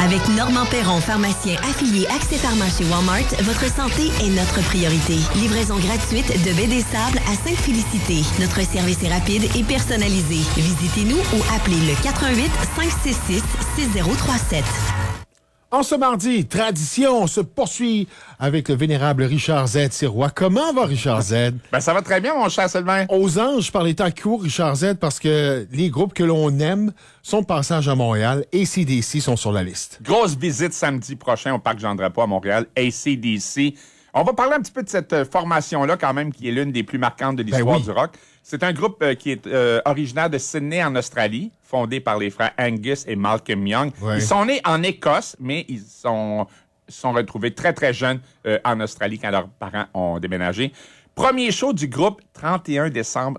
Avec Normand Perron, pharmacien affilié Accès Pharma chez Walmart, votre santé est notre priorité. Livraison gratuite de baie des Sables à Sainte-Félicité. Notre service est rapide et personnalisé. Visitez-nous ou appelez le 88 566 6037. En ce mardi, tradition se poursuit avec le vénérable Richard Z. Sirois. Comment va Richard Z? Ben, ça va très bien, mon cher Sylvain. Aux anges par les temps qui courent, Richard Z, parce que les groupes que l'on aime sont de passage à Montréal. AC/DC sont sur la liste. Grosse visite samedi prochain au Parc Jean-Drapeau à Montréal, AC/DC. On va parler un petit peu de cette formation-là, quand même, qui est l'une des plus marquantes de l'histoire du rock. C'est un groupe qui est originaire de Sydney, en Australie, fondé par les frères Angus et Malcolm Young. Ouais. Ils sont nés en Écosse, mais ils sont retrouvés très, très jeunes en Australie quand leurs parents ont déménagé. Premier show du groupe, 31 décembre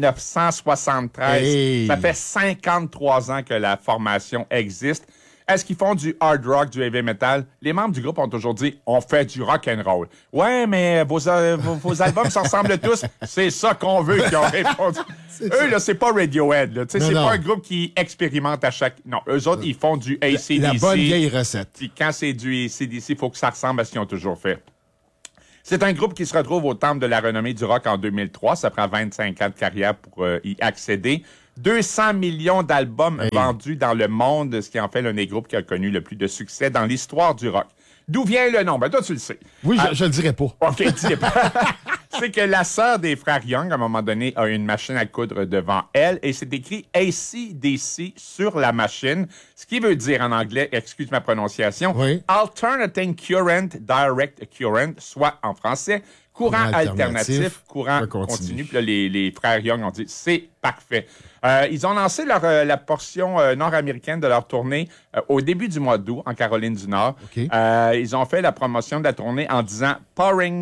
1973. Hey. Ça fait 53 ans que la formation existe. Est-ce qu'ils font du hard rock, du heavy metal? Les membres du groupe ont toujours dit « On fait du rock and roll ». Ouais, mais vos albums se ressemblent tous. C'est ça qu'on veut qu'ils ont répondu. Eux, là, c'est pas Radiohead. Là. C'est pas un groupe qui expérimente à chaque... Non, eux autres, ils font du AC/DC. La bonne vieille recette. Puis quand c'est du AC/DC, il faut que ça ressemble à ce qu'ils ont toujours fait. C'est un groupe qui se retrouve au Temple de la renommée du rock en 2003. Ça prend 25 ans de carrière pour y accéder. 200 millions d'albums vendus dans le monde, ce qui en fait l'un des groupes qui a connu le plus de succès dans l'histoire du rock. D'où vient le nom? Ben, toi, tu le sais. Oui, je le dirais pas. OK, dis-le pas. C'est que la sœur des frères Young, à un moment donné, a une machine à coudre devant elle et c'est écrit AC/DC sur la machine, ce qui veut dire en anglais, excuse ma prononciation, Alternating Current Direct Current, soit en français, courant alternatif, courant continu. Puis là, les frères Young ont dit, c'est parfait. Ils ont lancé la portion nord-américaine de leur tournée au début du mois d'août, en Caroline du Nord. Okay. Ils ont fait la promotion de la tournée en disant «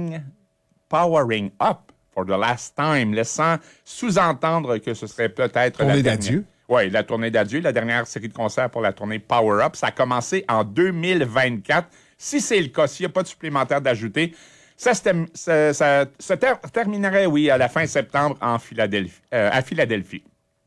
Powering Up for the last time », laissant sous-entendre que ce serait peut-être tournée d'adieu. Oui, la tournée d'adieu, la dernière série de concerts pour la tournée Power Up. Ça a commencé en 2024. Si c'est le cas, s'il n'y a pas de supplémentaire d'ajouter, ça se terminerait, oui, à la fin septembre à Philadelphie.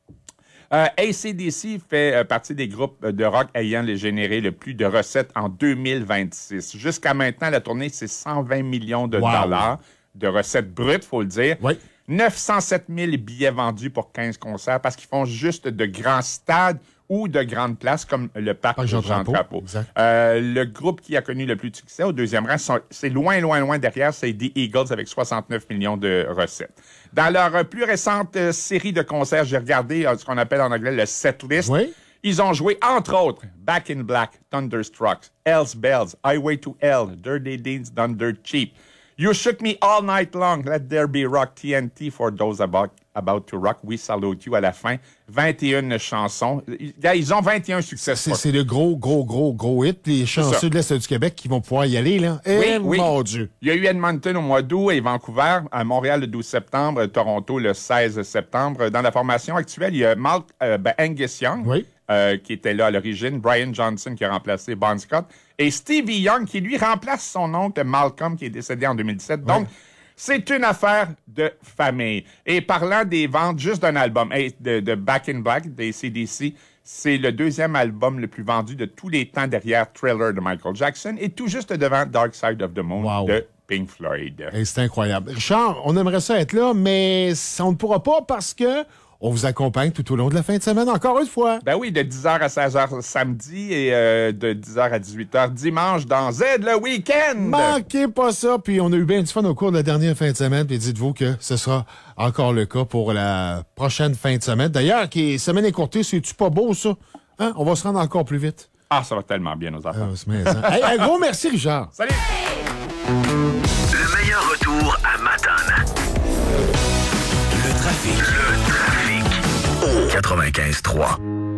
AC/DC fait partie des groupes de rock ayant généré le plus de recettes en 2026. Jusqu'à maintenant, la tournée, c'est 120 millions de dollars de recettes brutes, faut le dire. Oui. 907 000 billets vendus pour 15 concerts parce qu'ils font juste de grands stades ou de grandes places comme le Parc Jean-Drapeau. Le groupe qui a connu le plus de succès au deuxième rang, c'est loin derrière, c'est The Eagles avec 69 millions de recettes. Dans leur plus récente série de concerts, j'ai regardé ce qu'on appelle en anglais le setlist. Oui. Ils ont joué, entre autres, Back in Black, Thunderstruck, Hell's Bells, Highway to Hell, Dirty Deeds Done Dirt Cheap, You Shook Me All Night Long, Let There Be Rock, TNT for Those About to Rock, We Salute You à la fin. 21 chansons. Ils ont 21 succès. C'est le gros hit. Les chanceux de l'Est du Québec qui vont pouvoir y aller, là. Mon Dieu. Il y a eu Edmonton au mois d'août et Vancouver, à Montréal le 12 septembre, Toronto le 16 septembre. Dans la formation actuelle, il y a Angus Young, qui était là à l'origine, Brian Johnson qui a remplacé Bon Scott, et Stevie Young qui, lui, remplace son oncle Malcolm qui est décédé en 2017. Donc, c'est une affaire de famille. Et parlant des ventes juste d'un album, de Back in Black, des AC/DC, c'est le deuxième album le plus vendu de tous les temps derrière Thriller de Michael Jackson et tout juste devant Dark Side of the Moon de Pink Floyd. Hey, c'est incroyable. Richard, on aimerait ça être là, mais on ne pourra pas parce que on vous accompagne tout au long de la fin de semaine, encore une fois. Ben oui, de 10h à 16h samedi et de 10h à 18h dimanche dans Z le week-end. Manquez pas ça. Puis on a eu bien du fun au cours de la dernière fin de semaine. Puis dites-vous que ce sera encore le cas pour la prochaine fin de semaine. D'ailleurs, semaine écourtée, c'est-tu pas beau, ça? Hein? On va se rendre encore plus vite. Ah, ça va tellement bien, nos enfants. Hey, un gros merci, Richard. Salut! Le meilleur retour à Matane. Le trafic. Au 95.3.